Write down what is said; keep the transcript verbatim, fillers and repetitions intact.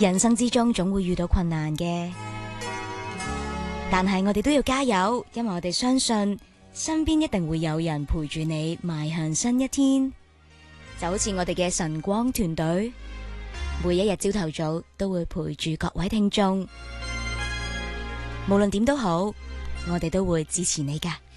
人生之中總會遇到困難嘅，但係我哋都要加油，因為我哋相信身邊一定會有人陪住你邁向新一天。就好似我哋嘅晨光團隊，每一日朝頭早都會陪住各位聽眾，無論點都好，我哋都會支持你㗎。